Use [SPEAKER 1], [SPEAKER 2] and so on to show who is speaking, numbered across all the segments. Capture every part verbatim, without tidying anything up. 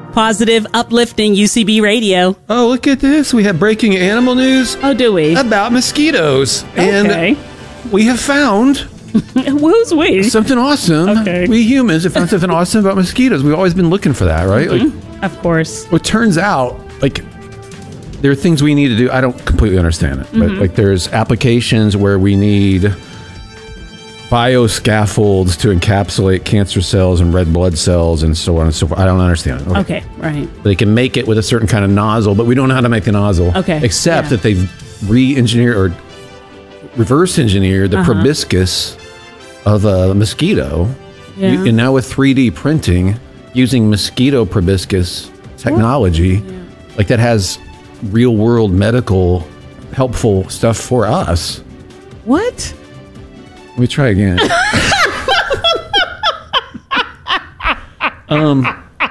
[SPEAKER 1] Positive, uplifting U C B radio.
[SPEAKER 2] Oh, look at this. We have breaking animal news.
[SPEAKER 1] Oh, do we?
[SPEAKER 2] About mosquitoes.
[SPEAKER 1] Okay.
[SPEAKER 2] And we have found
[SPEAKER 1] Who's we?
[SPEAKER 2] something awesome.
[SPEAKER 1] Okay.
[SPEAKER 2] We humans have found something awesome about mosquitoes. We've always been looking for that, right?
[SPEAKER 1] Mm-hmm.
[SPEAKER 2] Like,
[SPEAKER 1] of course.
[SPEAKER 2] well, it turns out, like, there are things we need to do. I don't completely understand it, but
[SPEAKER 1] Mm-hmm.
[SPEAKER 2] like, there's applications where we need bioscaffolds to encapsulate cancer cells and red blood cells and so on and so forth. I don't understand it. Okay.
[SPEAKER 1] Okay, right.
[SPEAKER 2] They can make it with a certain kind of nozzle, but we don't know how to make the nozzle.
[SPEAKER 1] Okay,
[SPEAKER 2] Except
[SPEAKER 1] yeah.
[SPEAKER 2] that they've re-engineered or reverse engineered the
[SPEAKER 1] Uh-huh.
[SPEAKER 2] proboscis of a mosquito.
[SPEAKER 1] Yeah.
[SPEAKER 2] You- and now with three D printing, using mosquito proboscis technology, like that has real world medical helpful stuff for us.
[SPEAKER 1] What?
[SPEAKER 2] Let me try again. um,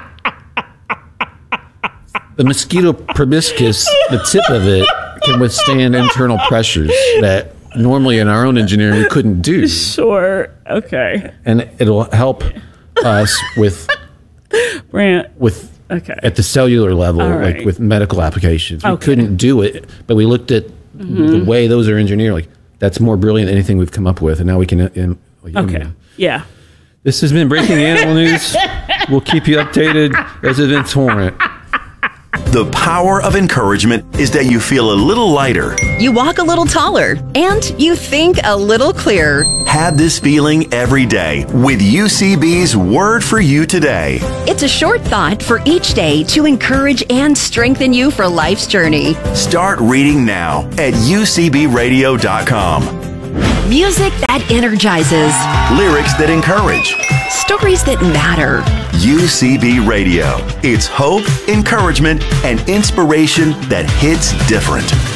[SPEAKER 2] the mosquito proboscis, the tip of it, can withstand internal pressures that normally in our own engineering we couldn't do,
[SPEAKER 1] Sure. Okay.
[SPEAKER 2] and it'll help us with
[SPEAKER 1] Brant.
[SPEAKER 2] with
[SPEAKER 1] Okay.
[SPEAKER 2] at the cellular level,
[SPEAKER 1] All
[SPEAKER 2] like
[SPEAKER 1] right.
[SPEAKER 2] with medical applications. We
[SPEAKER 1] Okay.
[SPEAKER 2] couldn't do it, but we looked at the way those are engineered. Like, that's more brilliant than anything we've come up with, and now we can. Um, like,
[SPEAKER 1] Okay. Yeah.
[SPEAKER 2] This has been Breaking Animal News. We'll keep you updated as events warrant.
[SPEAKER 3] The power of encouragement is that you feel a little lighter.
[SPEAKER 4] You walk a little taller, and you think a little clearer.
[SPEAKER 3] Have this feeling every day with U C B's Word for You Today.
[SPEAKER 4] It's a short thought for each day to encourage and strengthen you for life's journey.
[SPEAKER 3] Start reading now at U C B radio dot com.
[SPEAKER 4] Music that energizes.
[SPEAKER 3] Lyrics that encourage.
[SPEAKER 4] Stories that matter.
[SPEAKER 3] U C B Radio. It's hope, encouragement, and inspiration that hits different.